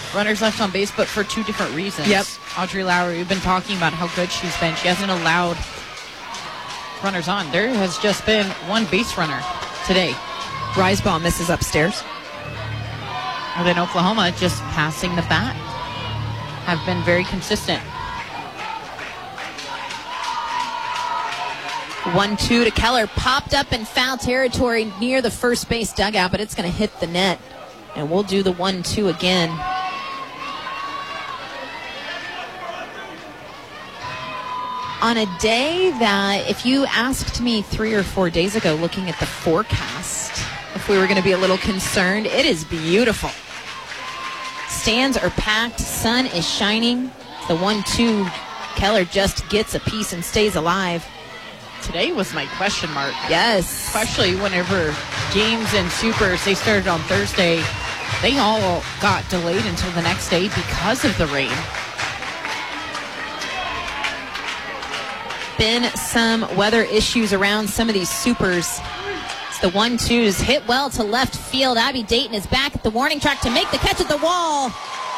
runners left on base, but for two different reasons. Yep. Audrey Lowry, we've been talking about how good she's been. She hasn't allowed runners on. There has just been one base runner today. Riseball misses upstairs. And then Oklahoma just passing the bat. Have been very consistent. 1-2 to Keller. Popped up in foul territory near the first base dugout, but it's going to hit the net. And we'll do the 1-2 again. On a day that, if you asked me 3 or 4 days ago, looking at the forecast, if we were going to be a little concerned, it is beautiful. Stands are packed. Sun is shining. The 1-2, Keller just gets a piece and stays alive. Today was my question mark. Yes. Especially whenever games and supers, they started on Thursday. They all got delayed until the next day because of the rain. Been some weather issues around some of these supers. It's the 1-2s hit well to left field. Abby Dayton is back at the warning track to make the catch at the wall.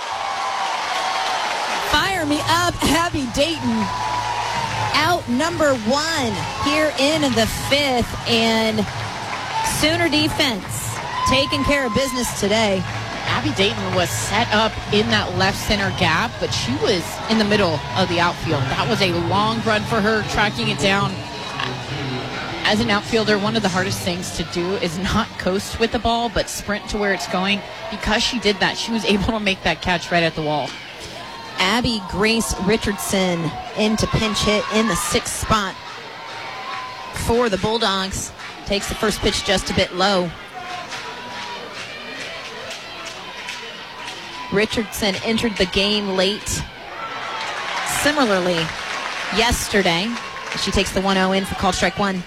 Fire me up, Abby Dayton. Out number 1 here in the 5th, and Sooner defense taking care of business today. Abby Dayton was set up in that left center gap, but she was in the middle of the outfield. That was a long run for her, tracking it down. As an outfielder, one of the hardest things to do is not coast with the ball, but sprint to where it's going. Because she did that, she was able to make that catch right at the wall. Abby Grace Richardson into pinch hit in the 6th spot for the Bulldogs. Takes the first pitch just a bit low. Richardson entered the game late. Similarly, yesterday, she takes the 1-0 in for called strike 1.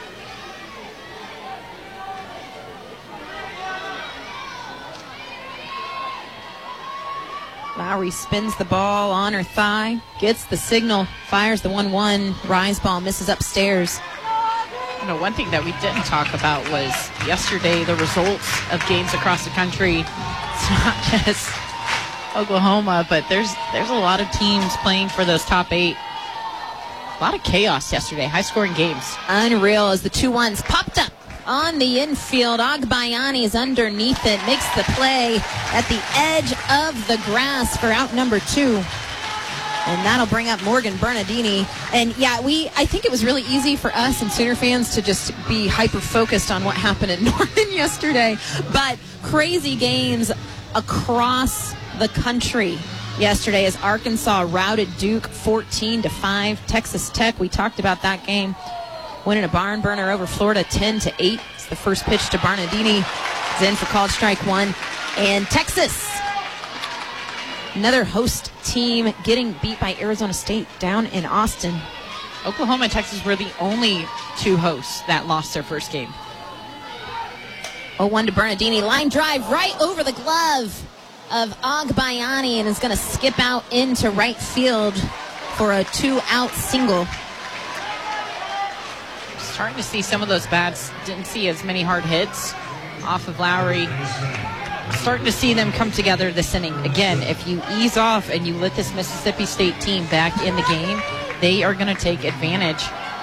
Lowry spins the ball on her thigh, gets the signal, fires the 1-1. Riseball misses upstairs. You know, one thing that we didn't talk about was yesterday the results of games across the country. It's not just Oklahoma, but there's a lot of teams playing for those top 8. A lot of chaos yesterday, high-scoring games. Unreal as the 2-1s popped up on the infield. Agbayani is underneath it, makes the play at the edge of the grass for out number 2. And that'll bring up Morgan Bernardini. And yeah, I think it was really easy for us and Sooner fans to just be hyper-focused on what happened in Norman yesterday. But crazy games across the country yesterday as Arkansas routed Duke 14-5. Texas Tech, we talked about that game, winning a barn burner over Florida 10-8. It's the first pitch to Bernardini. It's in for called strike 1. And Texas, another host team, getting beat by Arizona State down in Austin. Oklahoma and Texas were the only 2 hosts that lost their first game. 0-1 to Bernardini. Line drive right over the glove of Agbayani, and is going to skip out into right field for a 2-out single. Starting to see some of those bats. Didn't see as many hard hits off of Lowry. Starting to see them come together this inning. Again, if you ease off and you let this Mississippi State team back in the game, they are going to take advantage.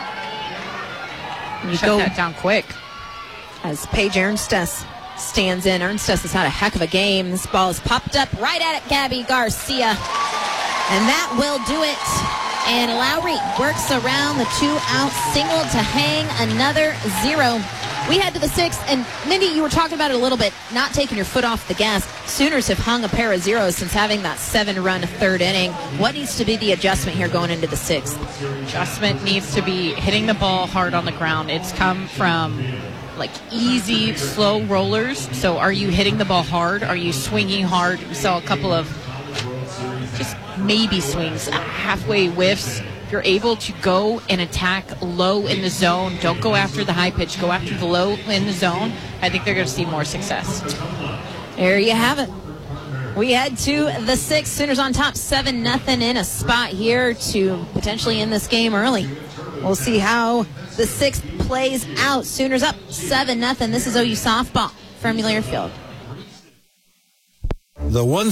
You shut that down quick. As Paige Ernstess stands in. Ernstess has had a heck of a game. This ball is popped up right at it, Gabby Garcia. And that will do it. And Lowry works around the 2-out single to hang another 0. We head to the 6th, and Mindy, you were talking about it a little bit, not taking your foot off the gas. Sooners have hung a pair of zeros since having that 7-run 3rd inning. What needs to be the adjustment here going into the 6th? Adjustment needs to be hitting the ball hard on the ground. It's come from like easy, slow rollers. So are you hitting the ball hard? Are you swinging hard? We saw a couple of just maybe swings, halfway whiffs. You're able to go and attack low in the zone. Don't go after the high pitch. Go after the low in the zone. I think they're going to see more success. There you have it. We head to the 6th. Sooners on top 7-0 in a spot here to potentially end this game early. We'll see how the 6th plays out. Sooners up 7-0. This is OU softball from Mueller Field. The one